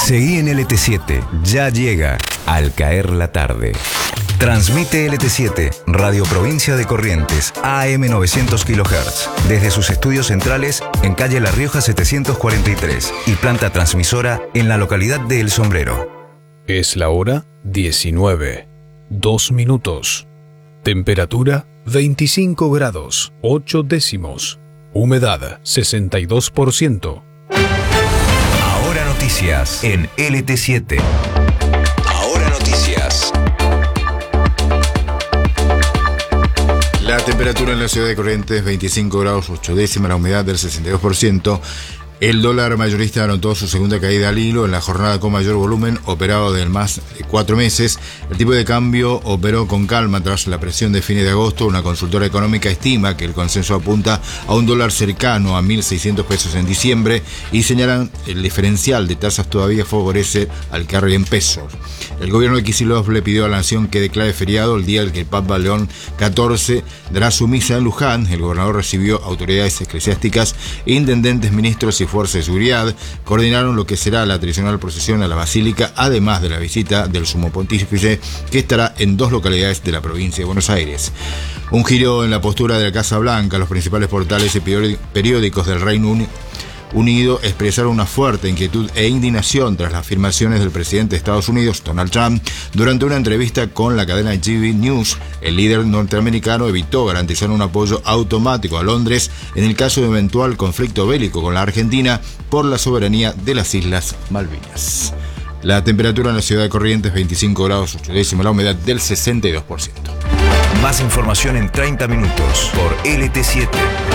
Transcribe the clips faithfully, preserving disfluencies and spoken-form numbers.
Seguí en L T siete, ya llega Al Caer la Tarde. Transmite L T siete, Radio Provincia de Corrientes, A M novecientos kilohertz, desde sus estudios centrales en calle La Rioja setecientos cuarenta y tres y planta transmisora en la localidad de El Sombrero. Es la hora diecinueve, dos minutos. Temperatura veinticinco grados, ocho décimos. Humedad sesenta y dos por ciento. Ahora noticias en L T siete. Ahora noticias. La temperatura en la ciudad de Corrientes, veinticinco grados, ocho décimas, la humedad del sesenta y dos por ciento. El dólar mayorista anotó su segunda caída al hilo en la jornada con mayor volumen, operado de más de cuatro meses. El tipo de cambio operó con calma tras la presión de fines de agosto. Una consultora económica estima que el consenso apunta a un dólar cercano a mil seiscientos pesos en diciembre y señalan el diferencial de tasas todavía favorece al carry en pesos. El gobierno de Kicillof le pidió a la nación que declare feriado el día en que el Papa León catorce dará su misa en Luján. El gobernador recibió autoridades eclesiásticas, intendentes, ministros y fuerzas de seguridad. Coordinaron lo que será la tradicional procesión a la basílica, además de la visita del sumo pontífice, que estará en dos localidades de la provincia de Buenos Aires. Un giro en la postura de la Casa Blanca. Los principales portales y periódicos del Reino Unido Unido expresaron una fuerte inquietud e indignación tras las afirmaciones del presidente de Estados Unidos, Donald Trump, durante una entrevista con la cadena T V News. El líder norteamericano evitó garantizar un apoyo automático a Londres en el caso de eventual conflicto bélico con la Argentina por la soberanía de las Islas Malvinas. La temperatura en la ciudad de Corrientes, veinticinco grados, ocho décimas, la humedad del sesenta y dos por ciento. Más información en treinta minutos por L T siete.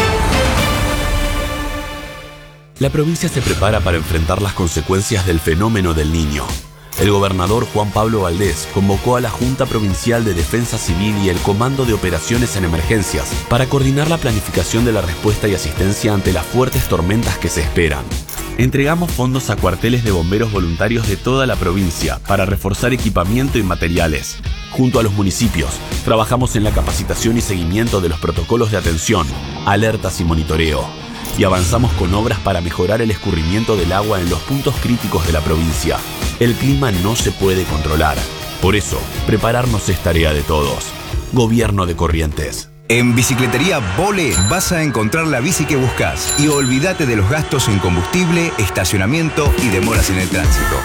La provincia se prepara para enfrentar las consecuencias del fenómeno del Niño. El gobernador Juan Pablo Valdés convocó a la Junta Provincial de Defensa Civil y el Comando de Operaciones en Emergencias para coordinar la planificación de la respuesta y asistencia ante las fuertes tormentas que se esperan. Entregamos fondos a cuarteles de bomberos voluntarios de toda la provincia para reforzar equipamiento y materiales. Junto a los municipios, trabajamos en la capacitación y seguimiento de los protocolos de atención, alertas y monitoreo. Y avanzamos con obras para mejorar el escurrimiento del agua en los puntos críticos de la provincia. El clima no se puede controlar. Por eso, prepararnos es tarea de todos. Gobierno de Corrientes. En Bicicletería Vole vas a encontrar la bici que buscas y olvídate de los gastos en combustible, estacionamiento y demoras en el tránsito.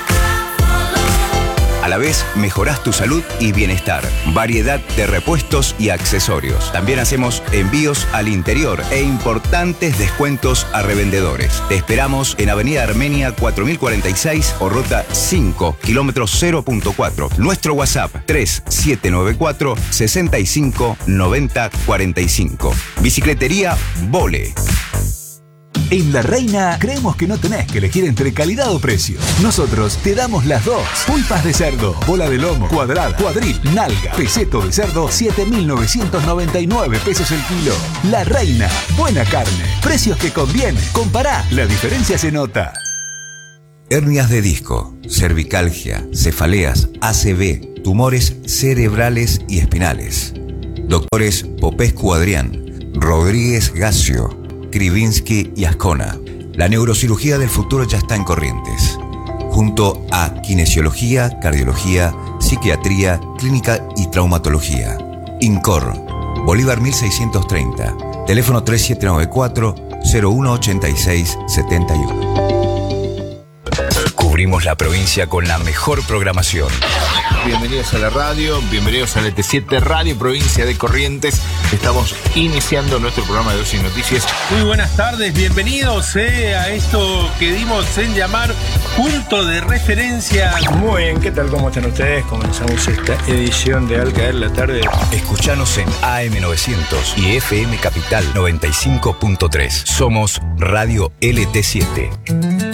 A la vez, mejorás tu salud y bienestar. Variedad de repuestos y accesorios. También hacemos envíos al interior e importantes descuentos a revendedores. Te esperamos en Avenida Armenia cuatro mil cuarenta y seis o Ruta cinco, kilómetro cero punto cuatro. Nuestro WhatsApp tres siete nueve cuatro, seis cinco, nueve cero cuatro cinco. Bicicletería Vole. En La Reina creemos que no tenés que elegir entre calidad o precio. Nosotros te damos las dos. Pulpas de cerdo, bola de lomo, cuadrada, cuadril, nalga, peseto de cerdo, siete mil novecientos noventa y nueve pesos el kilo. La Reina, buena carne, precios que convienen. Compará, la diferencia se nota. Hernias de disco, cervicalgia, cefaleas, A C V, tumores cerebrales y espinales. Doctores Popescu Adrián, Rodríguez Gacio, Krivinsky y Ascona. La neurocirugía del futuro ya está en Corrientes. Junto a kinesiología, cardiología, psiquiatría, clínica y traumatología. INCOR, Bolívar mil seiscientos treinta. Teléfono tres siete nueve cuatro, cero uno ocho seis siete uno. Cubrimos la provincia con la mejor programación. Bienvenidos a la radio, bienvenidos a L T siete Radio Provincia de Corrientes. Estamos iniciando nuestro programa de Ocio y Noticias. Muy buenas tardes, bienvenidos eh, a esto que dimos en llamar Punto de Referencia. Muy bien, ¿qué tal? ¿Cómo están ustedes? Comenzamos esta edición de Al Caer la Tarde. Escuchanos en A M novecientos y F M Capital noventa y cinco punto tres. Somos Radio L T siete.